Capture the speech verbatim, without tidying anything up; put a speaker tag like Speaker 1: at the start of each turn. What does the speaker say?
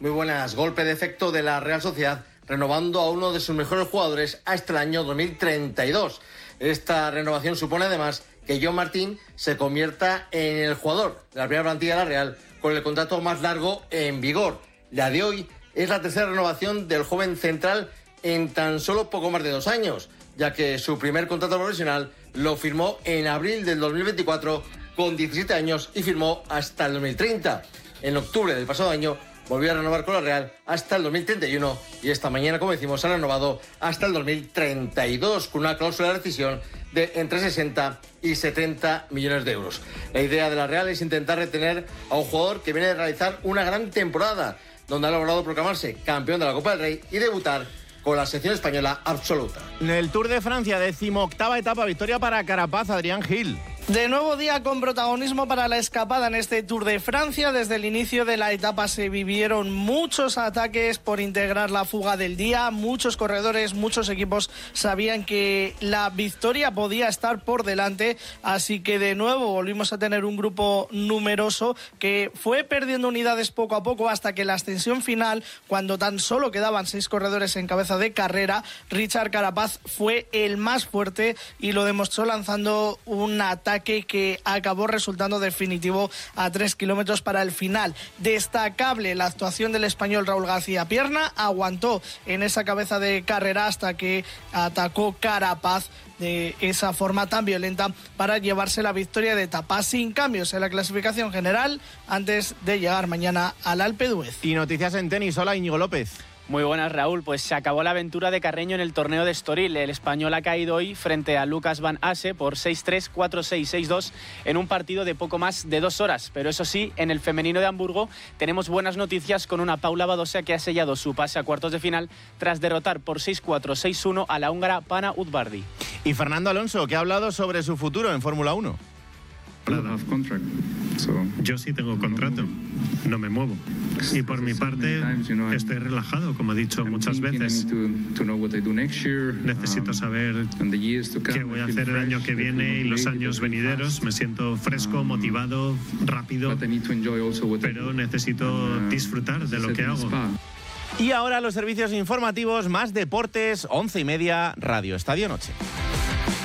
Speaker 1: Muy buenas. Golpe de efecto de la Real Sociedad, renovando a uno de sus mejores jugadores hasta el año dos mil treinta y dos. Esta renovación supone además que John Martín se convierta en el jugador de la primera plantilla de la Real con el contrato más largo en vigor. La de hoy es la tercera renovación del joven central en tan solo poco más de dos años, ya que su primer contrato profesional lo firmó en abril del dos mil veinticuatro con diecisiete años y firmó hasta el dos mil treinta. En octubre del pasado año volvió a renovar con la Real hasta el dos mil treinta y uno y esta mañana, como decimos, ha renovado hasta el dos mil treinta y dos con una cláusula de rescisión de entre sesenta y setenta millones de euros. La idea de la Real es intentar retener a un jugador que viene de realizar una gran temporada, donde ha logrado proclamarse campeón de la Copa del Rey y debutar con la selección española absoluta.
Speaker 2: En el Tour de Francia, decimoctava etapa, victoria para Carapaz, Adrián Gil.
Speaker 3: De nuevo día con protagonismo para la escapada en este Tour de Francia. Desde el inicio de la etapa se vivieron muchos ataques por integrar la fuga del día. Muchos corredores, muchos equipos sabían que la victoria podía estar por delante. Así que de nuevo volvimos a tener un grupo numeroso que fue perdiendo unidades poco a poco hasta que la ascensión final, cuando tan solo quedaban seis corredores en cabeza de carrera, Richard Carapaz fue el más fuerte y lo demostró lanzando un ataque que acabó resultando definitivo a tres kilómetros para el final. Destacable la actuación del español Raúl García Pierna, aguantó en esa cabeza de carrera hasta que atacó Carapaz de esa forma tan violenta para llevarse la victoria de etapa, sin cambios en la clasificación general antes de llegar mañana al Alpe d'Huez.
Speaker 2: Y noticias en tenis. Hola, Íñigo López.
Speaker 4: Muy buenas, Raúl. Pues se acabó la aventura de Carreño en el torneo de Estoril. El español ha caído hoy frente a Lucas Van Asse por seis tres, cuatro seis, seis dos en un partido de poco más de dos horas. Pero eso sí, en el femenino de Hamburgo tenemos buenas noticias con una Paula Badosa que ha sellado su pase a cuartos de final tras derrotar por seis cuatro, seis uno a la húngara Pana Udvardi.
Speaker 2: Y Fernando Alonso, que ha hablado sobre su futuro en Fórmula uno.
Speaker 5: Yo sí tengo contrato, no me muevo. Y por mi parte estoy relajado, como he dicho muchas veces. Necesito saber qué voy a hacer el año que viene y los años venideros. Me siento fresco, motivado, rápido, pero necesito disfrutar de lo que hago.
Speaker 2: Y ahora los servicios informativos, más deportes, once y media, Radio Estadio Noche.